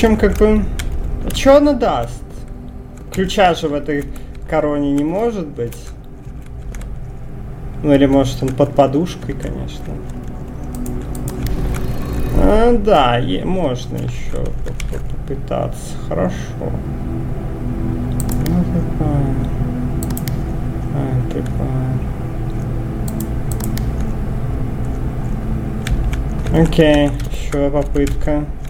общем, как бы... Что она даст? Ключа же в этой короне не может быть. Ну или может он под подушкой, конечно. Да, можно еще попытаться. Хорошо. Ну такое. Окей, еще попытка.